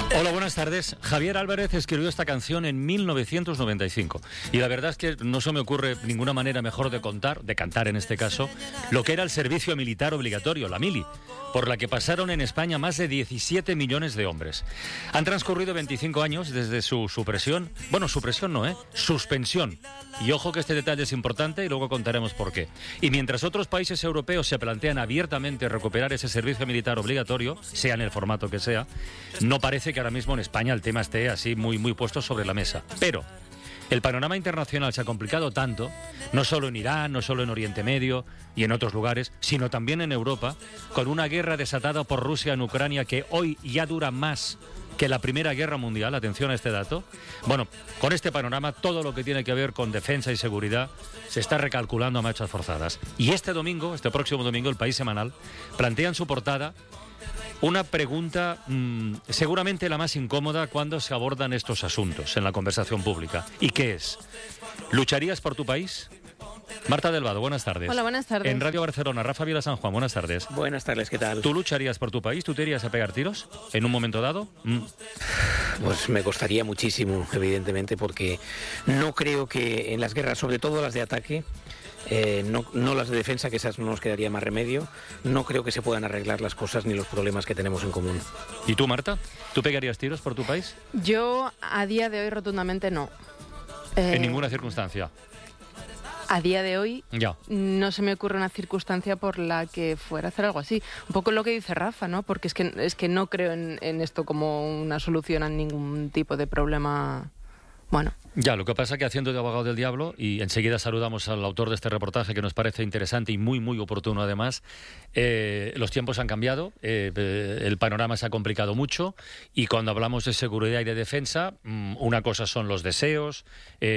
Hola, buenas tardes. Javier Álvarez escribió esta canción en 1995 y la verdad es que no se me ocurre ninguna manera mejor de cantar en este caso, lo que era el servicio militar obligatorio, la mili, por la que pasaron en España más de 17 millones de hombres. Han transcurrido 25 años desde su supresión, suspensión. Y ojo que este detalle es importante y luego contaremos por qué. Y mientras otros países europeos se plantean abiertamente recuperar ese servicio militar obligatorio, sea en el formato que sea, no parece que ahora mismo en España el tema esté así muy puesto sobre la mesa. Pero el panorama internacional se ha complicado tanto, no solo en Irán, no solo en Oriente Medio y en otros lugares, sino también en Europa, con una guerra desatada por Rusia en Ucrania que hoy ya dura más que la Primera Guerra Mundial, atención a este dato. Bueno, con este panorama, todo lo que tiene que ver con defensa y seguridad se está recalculando a marchas forzadas. Y este próximo domingo, el País Semanal plantea en su portada una pregunta seguramente la más incómoda cuando se abordan estos asuntos en la conversación pública. ¿Y qué es? ¿Lucharías por tu país? Marta Delvado, buenas tardes. Hola, buenas tardes. En Radio Barcelona, Rafa Vila San Juan, buenas tardes. Buenas tardes, ¿qué tal? ¿Tú lucharías por tu país? ¿Tú te irías a pegar tiros en un momento dado? Pues me costaría muchísimo, evidentemente, porque no creo que en las guerras, sobre todo las de ataque, no las de defensa, que esas no nos quedaría más remedio, no creo que se puedan arreglar las cosas ni los problemas que tenemos en común. ¿Y tú, Marta? ¿Tú pegarías tiros por tu país? Yo, a día de hoy, rotundamente no. En ninguna circunstancia. A día de hoy ya no se me ocurre una circunstancia por la que fuera a hacer algo así. Un poco lo que dice Rafa, ¿no? Porque es que no creo en esto como una solución a ningún tipo de problema. Bueno. Ya, lo que pasa es que haciendo de abogado del diablo, y enseguida saludamos al autor de este reportaje que nos parece interesante y muy oportuno además, los tiempos han cambiado, el panorama se ha complicado mucho y cuando hablamos de seguridad y de defensa, una cosa son los deseos,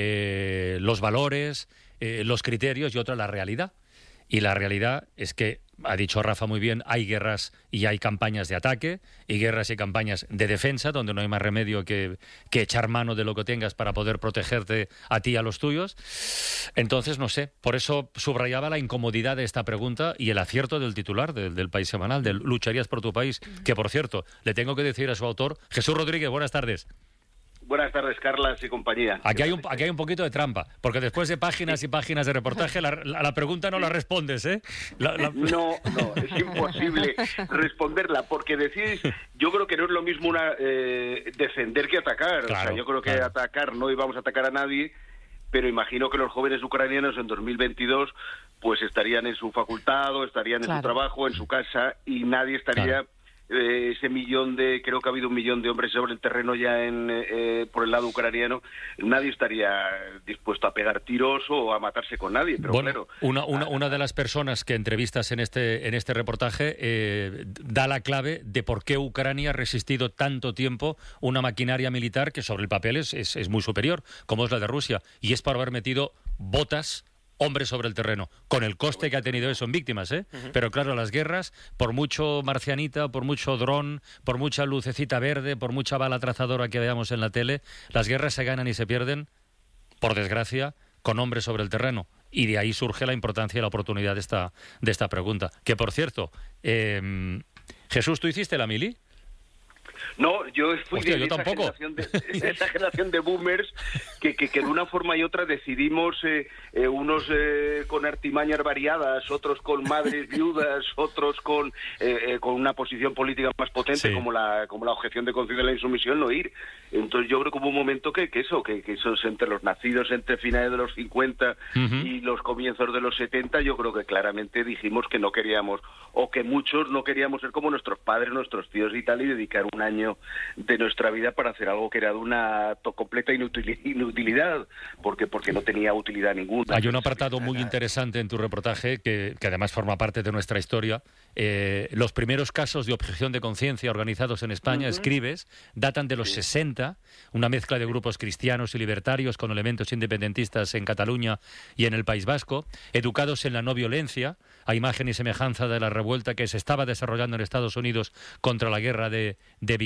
los valores, los criterios y otra la realidad. Y la realidad es que, ha dicho Rafa muy bien, hay guerras y hay campañas de ataque, y guerras y campañas de defensa, donde no hay más remedio que echar mano de lo que tengas para poder protegerte a ti y a los tuyos. Entonces, no sé, por eso subrayaba la incomodidad de esta pregunta y el acierto del titular del País Semanal, del ¿lucharías por tu país? Que, por cierto, le tengo que decir a su autor, Jesús Rodríguez, buenas tardes. Buenas tardes, Carlas y compañía. Aquí hay un poquito de trampa, porque después de páginas y páginas de reportaje, la pregunta no la respondes, ¿eh? No, es imposible responderla, porque decís, yo creo que no es lo mismo defender que atacar. Claro, yo creo que atacar, no íbamos a atacar a nadie, pero imagino que los jóvenes ucranianos en 2022 pues estarían en su facultad, o estarían en su trabajo, en su casa, y nadie estaría... ese creo que ha habido 1 millón de hombres sobre el terreno ya por el lado ucraniano, nadie estaría dispuesto a pegar tiros o a matarse con nadie, pero bueno, claro. Una de las personas que entrevistas en este reportaje da la clave de por qué Ucrania ha resistido tanto tiempo una maquinaria militar que sobre el papel es muy superior, como es la de Rusia, y es para haber metido botas, hombres sobre el terreno, con el coste que ha tenido eso en víctimas, ¿eh? Uh-huh. Pero claro, las guerras, por mucho marcianita, por mucho dron, por mucha lucecita verde, por mucha bala trazadora que veamos en la tele, las guerras se ganan y se pierden, por desgracia, con hombres sobre el terreno. Y de ahí surge la importancia y la oportunidad de esta pregunta. Que, por cierto, Jesús, ¿tú hiciste la mili? No, yo fui de esa generación de boomers que de una forma y otra decidimos, unos con artimañas variadas, otros con madres viudas, otros con una posición política más potente, como la objeción de conciencia de la insumisión, no ir. Entonces yo creo que hubo un momento que eso es entre los nacidos entre finales de los 50 y los comienzos de los 70, yo creo que claramente dijimos que no queríamos, o que muchos no queríamos ser como nuestros padres, nuestros tíos y tal, y dedicar un año de nuestra vida para hacer algo que era de una completa inutilidad, porque no tenía utilidad ninguna. Hay un apartado muy interesante en tu reportaje que además forma parte de nuestra historia. Los primeros casos de objeción de conciencia organizados en España, escribes, datan de los 60, una mezcla de grupos cristianos y libertarios con elementos independentistas en Cataluña y en el País Vasco, educados en la no violencia, a imagen y semejanza de la revuelta que se estaba desarrollando en Estados Unidos contra la guerra de Vietnam.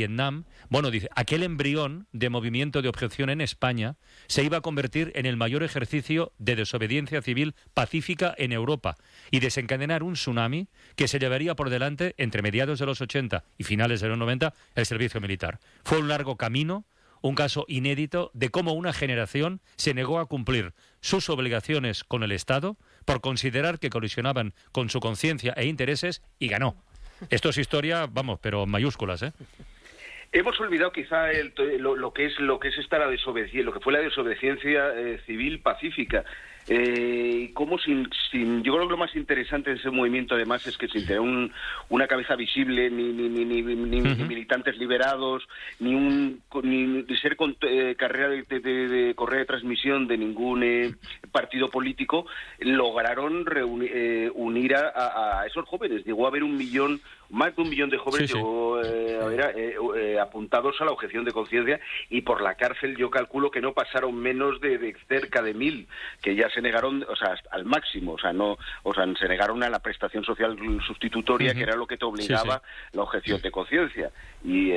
Vietnam. Bueno, dice, aquel embrión de movimiento de objeción en España se iba a convertir en el mayor ejercicio de desobediencia civil pacífica en Europa y desencadenar un tsunami que se llevaría por delante entre mediados de los 80 y finales de los 90 el servicio militar. Fue un largo camino, un caso inédito de cómo una generación se negó a cumplir sus obligaciones con el Estado por considerar que colisionaban con su conciencia e intereses y ganó. Esto es historia, vamos, pero en mayúsculas, ¿eh? Hemos olvidado quizá lo que es esta la desobediencia, lo que fue la desobediencia civil pacífica. Como yo creo que lo más interesante de ese movimiento además es que sin tener una cabeza visible, ni militantes liberados, ni ser carrera de correa de transmisión de ningún partido político, lograron unir a esos jóvenes. Llegó a haber más de un millón de jóvenes apuntados a la objeción de conciencia, y por la cárcel yo calculo que no pasaron menos de cerca de 1.000, que ya se negaron, al máximo, se negaron a la prestación social sustitutoria, que era lo que te obligaba la objeción de conciencia. Y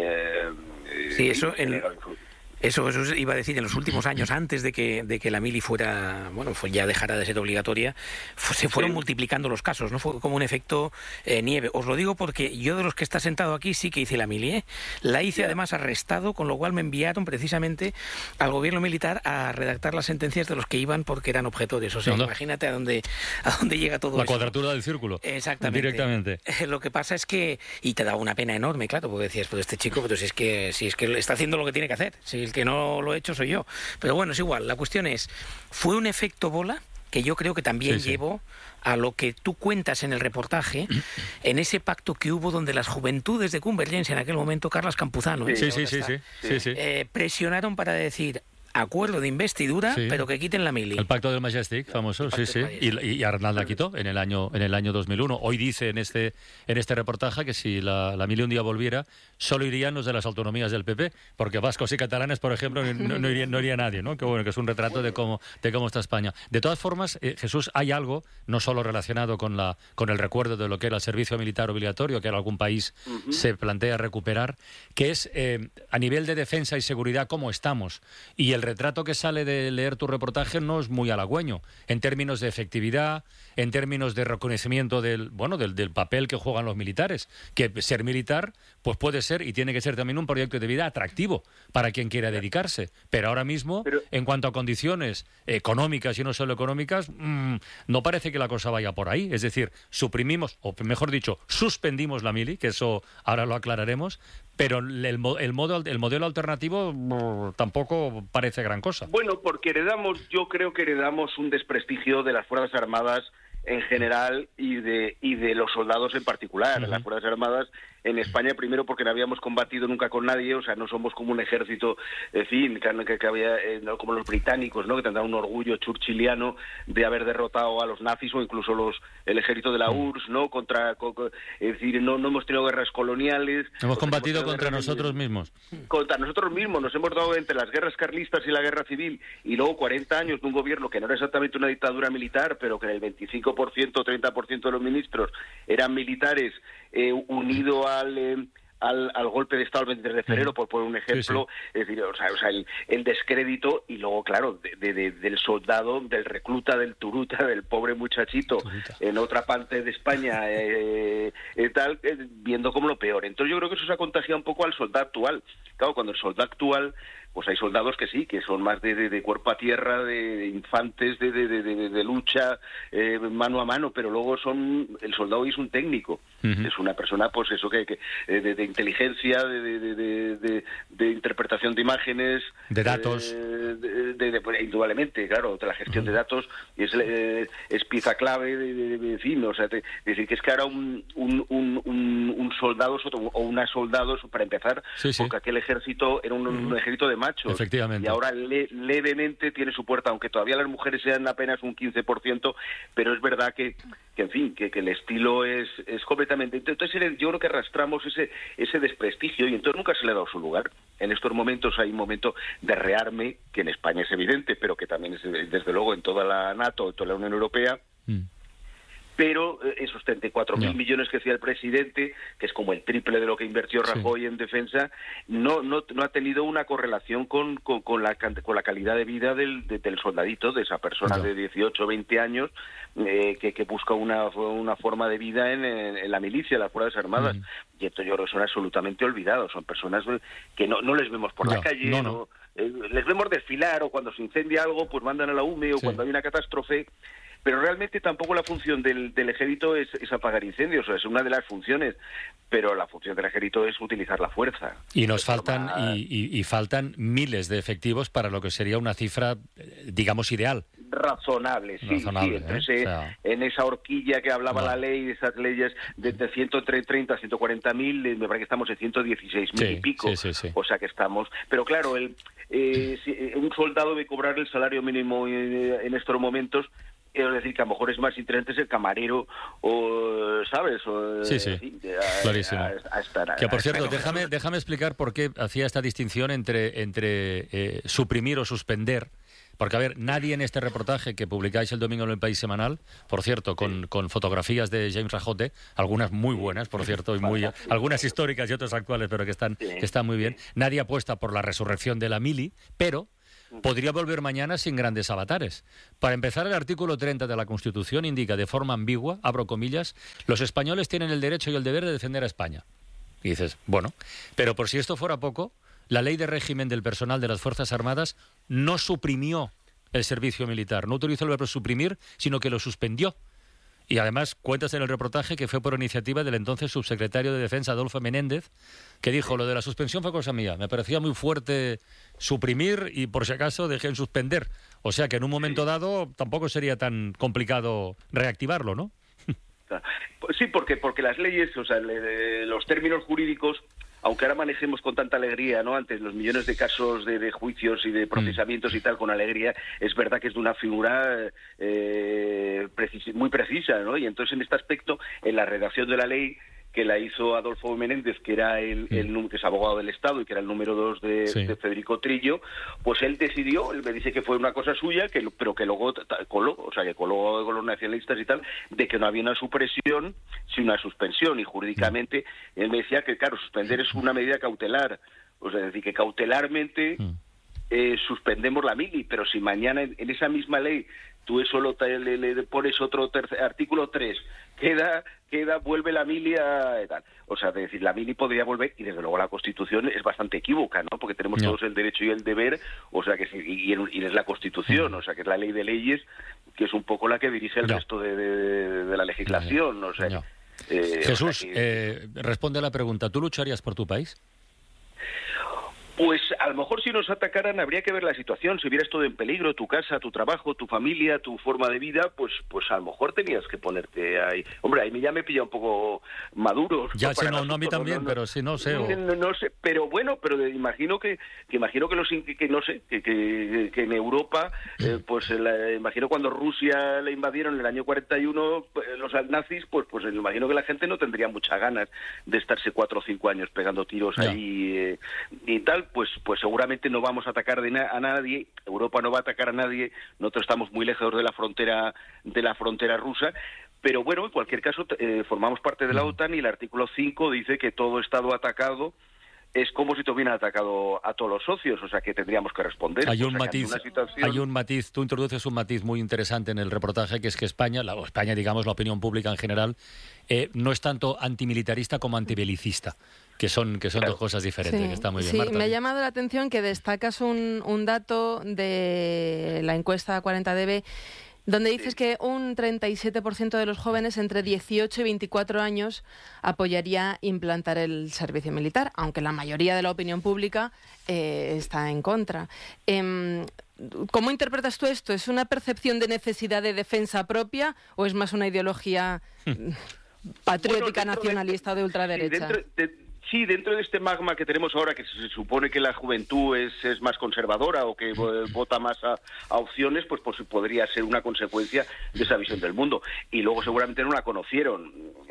Eso iba a decir, en los últimos años, antes de que la mili ya dejara de ser obligatoria, se fueron multiplicando los casos, ¿no? Fue como un efecto nieve. Os lo digo porque yo, de los que está sentado aquí, sí que hice la mili, ¿eh? La hice además arrestado, con lo cual me enviaron precisamente al gobierno militar a redactar las sentencias de los que iban porque eran objetores. O sea, imagínate a dónde llega todo eso. La cuadratura del círculo. Exactamente. Directamente. Lo que pasa es que, y te daba una pena enorme, claro, porque decías, pues este chico, pues si es que está haciendo lo que tiene que hacer, si el que no lo he hecho soy yo. Pero bueno, es igual. La cuestión es, fue un efecto bola que yo creo que también llevó a lo que tú cuentas en el reportaje, en ese pacto que hubo donde las juventudes de Convergencia, en aquel momento, Carles Campuzano, presionaron para decir: acuerdo de investidura, pero que quiten la mili. El pacto del Majestic, famoso, y Arnal la quitó en el año 2001. Hoy dice en este reportaje que si la mili un día volviera, solo irían los de las autonomías del PP, porque vascos y catalanes, por ejemplo, no iría nadie, ¿no? Que bueno, que es un retrato de cómo está España. De todas formas, Jesús, hay algo, no solo relacionado con el recuerdo de lo que era el servicio militar obligatorio, que en algún país se plantea recuperar, que es a nivel de defensa y seguridad cómo estamos. Y el retrato que sale de leer tu reportaje no es muy halagüeño en términos de efectividad, en términos de reconocimiento del papel que juegan los militares, que ser militar pues puede ser y tiene que ser también un proyecto de vida atractivo para quien quiera dedicarse, pero ahora mismo en cuanto a condiciones económicas y no solo económicas, no parece que la cosa vaya por ahí. Es decir, suprimimos, o mejor dicho, suspendimos la mili, que eso ahora lo aclararemos, pero el modelo alternativo tampoco parece gran cosa. Bueno, porque yo creo que heredamos un desprestigio de las Fuerzas Armadas en general y de los soldados en particular. Las Fuerzas Armadas en España, primero porque no habíamos combatido nunca con nadie, o sea, no somos como un ejército, en fin, que había, no como los británicos, ¿no? Que tendrán un orgullo churchilliano de haber derrotado a los nazis o incluso el ejército de la URSS, ¿no? Es decir, no hemos tenido guerras coloniales. Hemos combatido contra nosotros mismos. Contra nosotros mismos, nos hemos dado entre las guerras carlistas y la guerra civil, y luego 40 años de un gobierno que no era exactamente una dictadura militar, pero que en el 25% o 30% de los ministros eran militares, unido al golpe de Estado el 23 de febrero, por poner un ejemplo. Es decir, o sea, el descrédito, y luego, claro, del soldado, del recluta, del turuta, del pobre muchachito en otra parte de España, viendo como lo peor. Entonces yo creo que eso se ha contagiado un poco al soldado actual. Claro, cuando el soldado actual, pues hay soldados que sí, que son más de cuerpo a tierra, de infantes, de lucha mano a mano, pero luego el soldado hoy es un técnico, es una persona, pues eso, que de inteligencia, de interpretación de imágenes, de datos, pues, indudablemente, claro, de la gestión de datos, es pieza clave, en fin, o sea, decir que es que ahora un soldado o una soldado, para empezar, porque aquel ejército era un ejército de machos. Efectivamente. Y ahora levemente tiene su puerta, aunque todavía las mujeres sean apenas un 15%, pero es verdad que en fin, que el estilo es completamente... Entonces yo creo que arrastramos ese desprestigio, y entonces nunca se le ha dado su lugar. En estos momentos hay un momento de rearme, que en España es evidente, pero que también es desde luego en toda la NATO, en toda la Unión Europea, pero esos 34.000 millones que decía el presidente, que es como el triple de lo que invirtió Rajoy en defensa, no ha tenido una correlación con la calidad de vida del soldadito, de esa persona de 18 o 20 años que busca una forma de vida en la milicia, en las Fuerzas Armadas. Y esto yo creo que son absolutamente olvidados. Son personas que no les vemos por la calle, les vemos desfilar, o cuando se incendia algo, pues mandan a la UME, o cuando hay una catástrofe. Pero realmente tampoco la función del ejército es apagar incendios, o sea, es una de las funciones, pero la función del ejército es utilizar la fuerza. Y nos faltan y faltan miles de efectivos para lo que sería una cifra, digamos, ideal. Razonable, sí. Entonces, en esa horquilla que hablaba la ley, de esas leyes de 130 a 140.000, me parece que estamos en 116.000 y pico. O sea que estamos... Pero claro, un soldado debe cobrar el salario mínimo en estos momentos. Es decir, que a lo mejor es más interesante ser camarero o, ¿sabes? O, clarísimo. Que, por cierto, déjame explicar por qué hacía esta distinción entre suprimir o suspender. Porque, a ver, nadie en este reportaje que publicáis el domingo en El País Semanal, por cierto, con fotografías de James Rajote, algunas muy buenas, por cierto, y algunas históricas y otras actuales, pero que están muy bien, nadie apuesta por la resurrección de la mili, pero podría volver mañana sin grandes avatares. Para empezar, el artículo 30 de la Constitución indica de forma ambigua, abro comillas, los españoles tienen el derecho y el deber de defender a España. Y dices, bueno, pero por si esto fuera poco, la Ley de Régimen del Personal de las Fuerzas Armadas no suprimió el servicio militar, no utilizó el verbo suprimir, sino que lo suspendió. Y además cuentas en el reportaje que fue por iniciativa del entonces subsecretario de Defensa, Adolfo Menéndez, que dijo, lo de la suspensión fue cosa mía, me parecía muy fuerte suprimir y por si acaso dejé en suspender. O sea que en un momento dado tampoco sería tan complicado reactivarlo, ¿no? Sí, porque las leyes, o sea, los términos jurídicos, aunque ahora manejemos con tanta alegría, ¿no?, ante los millones de casos de juicios y de procesamientos y tal, con alegría, es verdad que es de una figura muy precisa, ¿no? Y entonces, en este aspecto, en la redacción de la ley, que la hizo Adolfo Menéndez, que era que es abogado del Estado y que era el número 2 de Federico Trillo, pues él decidió, él me dice que fue una cosa suya, pero que luego coló con los nacionalistas y tal, de que no había una supresión, sino una suspensión, y jurídicamente él me decía que, claro, suspender es una medida cautelar, o sea, es decir, que cautelarmente suspendemos la mili, pero si mañana en esa misma ley tú eso le pones otro artículo 3, vuelve la mili a tal. O sea, es decir, la mili podría volver, y desde luego la Constitución es bastante equívoca, ¿no? Porque tenemos todos el derecho y el deber, o sea, que y es la Constitución, o sea, que es la ley de leyes, que es un poco la que dirige el resto de la legislación, o sea. Jesús, o sea que... responde a la pregunta, ¿tú lucharías por tu país? Pues a lo mejor si nos atacaran habría que ver la situación. Si vieras todo en peligro, tu casa, tu trabajo, tu familia, tu forma de vida, pues a lo mejor tenías que ponerte ahí. Hombre, ahí ya me pilla un poco maduro. Ya sé, no, a mí también, pero sí, no sé. No sé, pero bueno, pero imagino que en Europa, imagino cuando Rusia le invadieron en el año 41, los nazis, pues imagino que la gente no tendría muchas ganas de estarse 4 o 5 años pegando tiros ahí y tal. Pues seguramente no vamos a atacar a nadie, Europa no va a atacar a nadie, nosotros estamos muy lejos de la frontera rusa, pero bueno, en cualquier caso formamos parte de la OTAN y el artículo 5 dice que todo Estado atacado es como si te hubieran atacado a todos los socios, o sea que tendríamos que responder. Hay un matiz, tú introduces un matiz muy interesante en el reportaje, que es que España, digamos, la opinión pública en general, no es tanto antimilitarista como antibelicista, que son dos cosas diferentes, que está muy bien. Sí, Marta, me ha llamado la atención que destacas un dato de la encuesta 40DB, donde dices que un 37% de los jóvenes entre 18 y 24 años apoyaría implantar el servicio militar, aunque la mayoría de la opinión pública está en contra. ¿Cómo interpretas tú esto? ¿Es una percepción de necesidad de defensa propia o es más una ideología patriótica, nacionalista o de ultraderecha? Sí, dentro de este magma que tenemos ahora, que se supone que la juventud es más conservadora o que vota más a opciones, pues podría ser una consecuencia de esa visión del mundo. Y luego seguramente no la conocieron.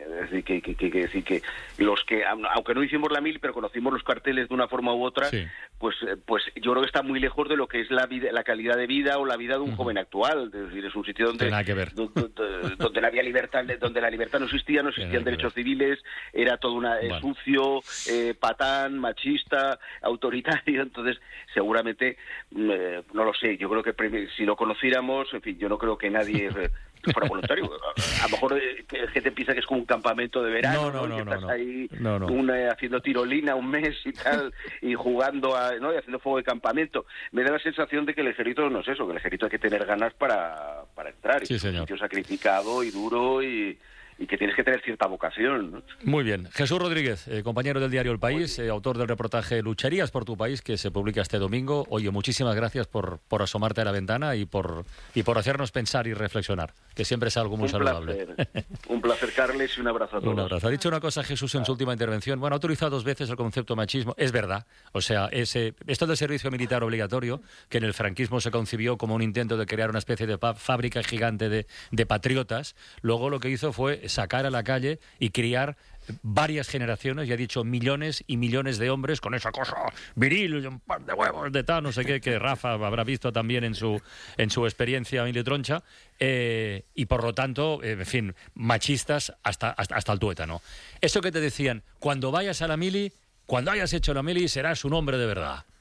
Es decir, que los que, aunque no hicimos la mili, pero conocimos los carteles de una forma u otra, sí. pues yo creo que está muy lejos de lo que es la calidad de vida o la vida de un joven actual. Es decir, es un sitio donde nada que ver. donde no había libertad, donde la libertad no existían derechos civiles, era todo sucio, patán, machista, autoritario. Entonces, seguramente, no lo sé, yo creo que si lo conociéramos, en fin, yo no creo que nadie fuera voluntario. A lo mejor gente piensa que es como un campamento de verano, ¿no? Estás ahí haciendo tirolina un mes y tal, y jugando y haciendo fuego de campamento. Me da la sensación de que el ejército no es eso, que el ejército hay que tener ganas para entrar. Sí, es un señor. sitio sacrificado y duro y que tienes que tener cierta vocación, ¿no? Muy bien. Jesús Rodríguez, compañero del diario El País, autor del reportaje Lucharías por tu país, que se publica este domingo. Oye, muchísimas gracias por asomarte a la ventana y por hacernos pensar y reflexionar, que siempre es algo muy saludable. Un placer, Carles, y un abrazo a todos. Un abrazo. Ha dicho una cosa Jesús en su última intervención. Bueno, ha utilizado 2 veces el concepto machismo. Es verdad. O sea, esto del servicio militar obligatorio, que en el franquismo se concibió como un intento de crear una especie de fábrica gigante de patriotas, luego lo que hizo fue sacar a la calle y criar varias generaciones, ya he dicho, millones y millones de hombres con esa cosa viril y un par de huevos de tal, no sé qué, que Rafa habrá visto también en su experiencia militroncha, y por lo tanto, en fin, machistas hasta el tuétano. Eso que te decían, cuando vayas a la mili, cuando hayas hecho la mili, serás un hombre de verdad.